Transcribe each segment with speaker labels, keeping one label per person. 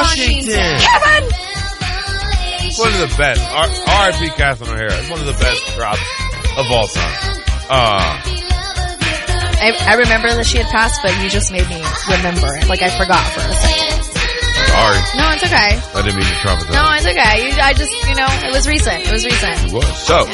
Speaker 1: Washington.
Speaker 2: Kevin!
Speaker 1: One of the best. R.I.P. Catherine O'Hara. It's one of the best drops of all time.
Speaker 2: I remember that she had passed, but you just made me remember it. Like I forgot for a second.
Speaker 1: Sorry.
Speaker 2: No, it's okay.
Speaker 1: I didn't mean to traumatize.
Speaker 2: No, it's okay. It was recent. It was recent.
Speaker 1: It was. So,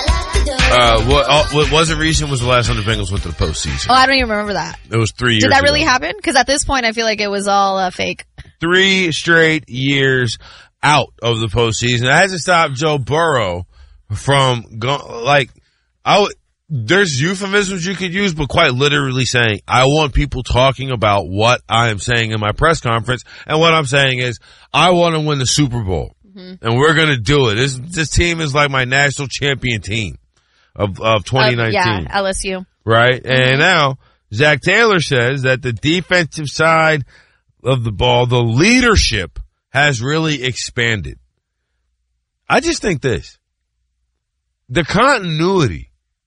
Speaker 1: what wasn't recent was the last time the Bengals went to the postseason.
Speaker 2: Oh, I don't even remember that.
Speaker 1: It was 3 years
Speaker 2: ago. Did that really
Speaker 1: ago.
Speaker 2: happen? Because at this point, I feel like it was all fake.
Speaker 1: 3 straight years out of the postseason. It hasn't stopped Joe Burrow from there's euphemisms you could use, but quite literally saying, I want people talking about what I am saying in my press conference. And what I'm saying is, I want to win the Super Bowl. Mm-hmm. And we're going to do it. This team is like my national champion team of 2019.
Speaker 2: Yeah, LSU.
Speaker 1: Right? Mm-hmm. And now, Zach Taylor says that the defensive side of the ball, the leadership has really expanded. I just think this. The continuity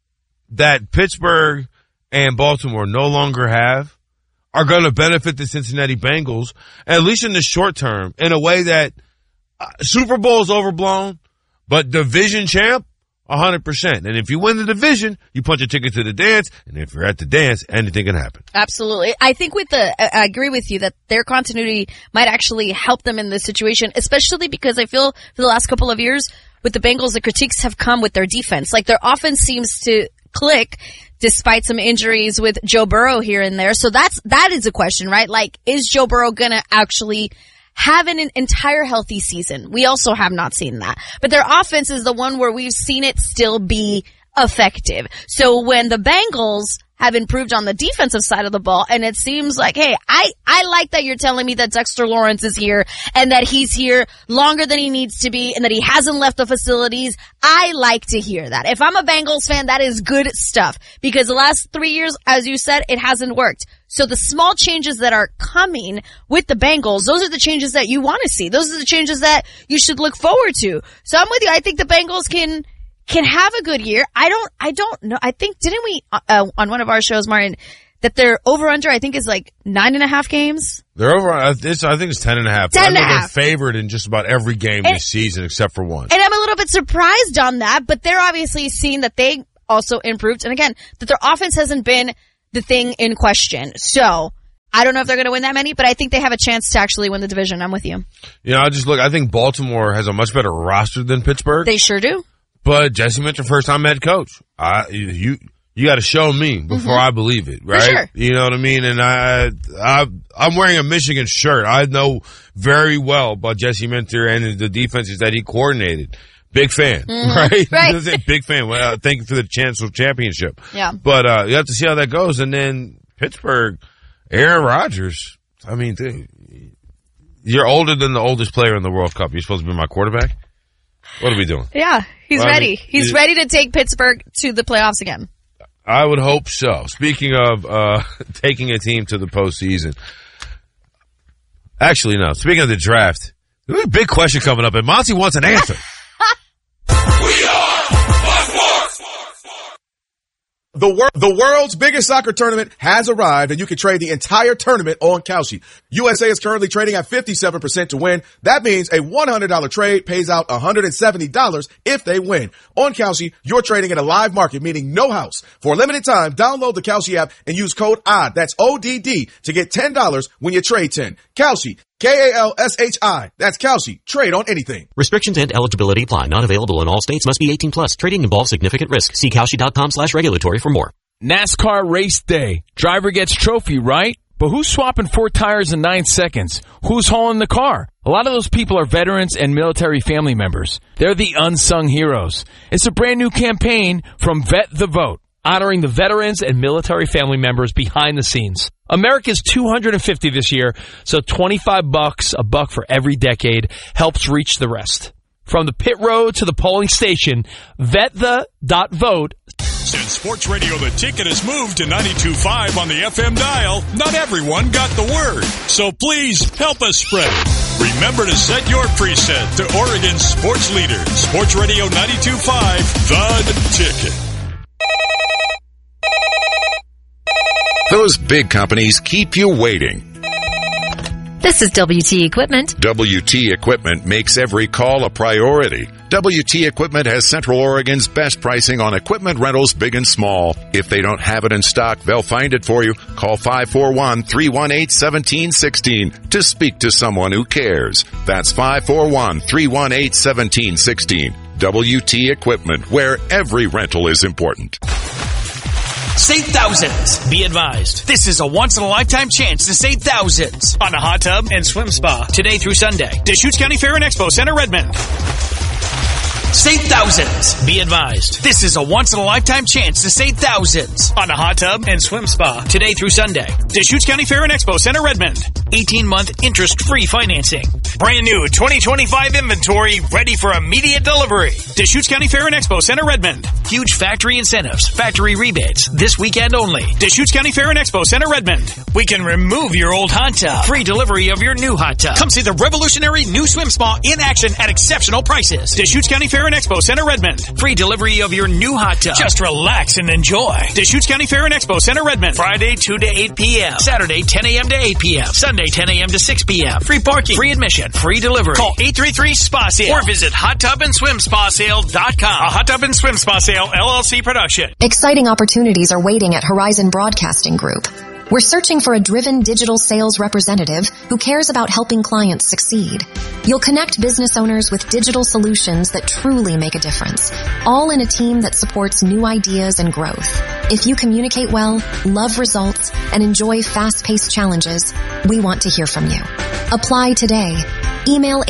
Speaker 1: that Pittsburgh and Baltimore no longer have are going to benefit the Cincinnati Bengals, at least in the short term, in a way that Super Bowl is overblown, but division champ, 100%. And if you win the division, you punch a ticket to the dance, and if you're at the dance, anything can happen.
Speaker 2: Absolutely. I think I agree with you that their continuity might actually help them in this situation, especially because I feel for the last couple of years with the Bengals, the critiques have come with their defense. Like their offense seems to click despite some injuries with Joe Burrow here and there. So that is a question, right? Like, is Joe Burrow gonna actually have an entire healthy season? We also have not seen that. But their offense is the one where we've seen it still be effective. So when the Bengals have improved on the defensive side of the ball, and it seems like, hey, I like that you're telling me that Dexter Lawrence is here and that he's here longer than he needs to be and that he hasn't left the facilities. I like to hear that. If I'm a Bengals fan, that is good stuff because the last 3 years, as you said, it hasn't worked. So the small changes that are coming with the Bengals, those are the changes that you want to see. Those are the changes that you should look forward to. So I'm with you. I think the Bengals can have a good year. I don't know. I think, didn't we, on one of our shows, Martin, that their over-under, I think, is like 9.5 games?
Speaker 1: They're over, I think it's 10.5.
Speaker 2: 10.5.
Speaker 1: I know they're favored in just about every game this season except for one.
Speaker 2: And I'm a little bit surprised on that, but they're obviously seeing that they also improved. And again, that their offense hasn't been the thing in question. So, I don't know if they're going to win that many, but I think they have a chance to actually win the division. I'm with you.
Speaker 1: You know, I think Baltimore has a much better roster than Pittsburgh.
Speaker 2: They sure do.
Speaker 1: But Jesse Minter, first-time head coach. You got to show me before I believe it, right?
Speaker 2: For sure.
Speaker 1: You know what I mean? And I'm wearing a Michigan shirt. I know very well about Jesse Minter and the defenses that he coordinated. Big fan, right?
Speaker 2: Right.
Speaker 1: Big fan. Well, thank you for the chance of championship.
Speaker 2: Yeah.
Speaker 1: But you have to see how that goes. And then Pittsburgh, Aaron Rodgers. I mean, dude, you're older than the oldest player in the World Cup. You're supposed to be my quarterback? What are we doing?
Speaker 2: Yeah, he's ready. He's ready to take Pittsburgh to the playoffs again.
Speaker 1: I would hope so. Speaking of taking a team to the postseason. Actually, no. Speaking of the draft, there's a big question coming up, and Monty wants an answer.
Speaker 3: We are
Speaker 4: The world's biggest soccer tournament has arrived, and you can trade the entire tournament on Kalshi. USA is currently trading at 57% to win. That means a $100 trade pays out $170 if they win. On Kalshi, you're trading in a live market, meaning no house. For a limited time, download the Kalshi app and use code ODD, that's ODD, to get $10 when you trade 10. Kalshi, Kalshi. That's Kalshi. Trade on anything.
Speaker 5: Restrictions and eligibility apply. Not available in all states. Must be 18 plus. Trading involves significant risk. See Kalshi.com/regulatory for more.
Speaker 6: NASCAR race day. Driver gets trophy, right? But who's swapping 4 tires in 9 seconds? Who's hauling the car? A lot of those people are veterans and military family members. They're the unsung heroes. It's a brand new campaign from Vet the Vote, honoring the veterans and military family members behind the scenes. America's 250 this year, so $25, a buck for every decade, helps reach the rest. From the pit road to the polling station, VetThe.vote.
Speaker 3: Since Sports Radio The Ticket has moved to 92.5 on the FM dial, not everyone got the word. So please help us spread it. Remember to set your preset to Oregon's sports leader, Sports Radio 92.5, The Ticket.
Speaker 7: Those big companies keep you waiting. This is WT Equipment.
Speaker 8: WT Equipment makes every call a priority. WT Equipment has Central Oregon's best pricing on equipment rentals, big and small. If they don't have it in stock, they'll find it for you. Call 541-318-1716 to speak to someone who cares. That's 541-318-1716. WT Equipment, where every rental is important.
Speaker 9: Save thousands. Be advised, this is a once-in-a-lifetime chance to save thousands on a hot tub and swim spa today through Sunday. Deschutes County Fair and Expo Center, Redmond. Save thousands. Be advised, this is a once-in-a-lifetime chance to save thousands on a hot tub and swim spa today through Sunday. Deschutes County Fair and Expo Center, Redmond. 18-month interest-free financing. Brand new 2025 inventory ready for immediate delivery. Deschutes County Fair and Expo Center, Redmond. Huge factory incentives, factory rebates this weekend only. Deschutes County Fair and Expo Center, Redmond. We can remove your old hot tub. Free delivery of your new hot tub. Come see the revolutionary new swim spa in action at exceptional prices. Deschutes County Fair and Expo Center, Redmond. Free delivery of your new hot tub. Just relax and enjoy. Deschutes County Fair and Expo Center, Redmond. Friday 2 to 8 p.m. Saturday 10 a.m. to 8 p.m. Sunday 10 a.m. to 6 p.m. Free parking, free admission, free delivery. Call 833-SPA-SALE or visit HotTubAndSwimSpaSale.com. A Hot Tub and Swim Spa Sale LLC production.
Speaker 10: Exciting opportunities are waiting at Horizon Broadcasting Group. We're searching for a driven digital sales representative who cares about helping clients succeed. You'll connect business owners with digital solutions that truly make a difference, all in a team that supports new ideas and growth. If you communicate well, love results, and enjoy fast-paced challenges, we want to hear from you. Apply today. Email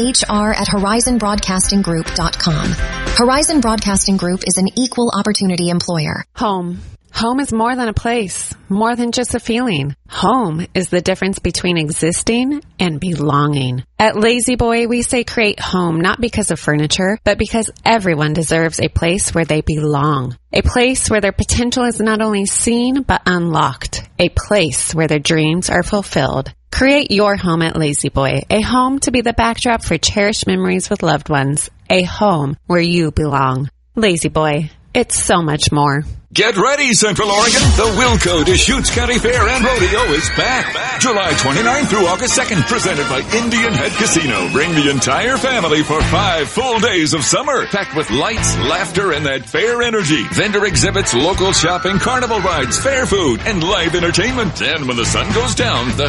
Speaker 10: HR@horizonbroadcastinggroup.com. Horizon Broadcasting Group is an equal opportunity employer.
Speaker 11: Home. Home is more than a place, more than just a feeling. Home is the difference between existing and belonging. At Lazy Boy, we say create home not because of furniture, but because everyone deserves a place where they belong. A place where their potential is not only seen, but unlocked. A place where their dreams are fulfilled. Create your home at Lazy Boy, a home to be the backdrop for cherished memories with loved ones. A home where you belong. Lazy Boy, it's so much more.
Speaker 12: Get ready, Central Oregon. The Wilco Deschutes County Fair and Rodeo is back. July 29th through August 2nd, presented by Indian Head Casino. Bring the entire family for 5 full days of summer, packed with lights, laughter, and that fair energy. Vendor exhibits, local shopping, carnival rides, fair food, and live entertainment. And when the sun goes down, the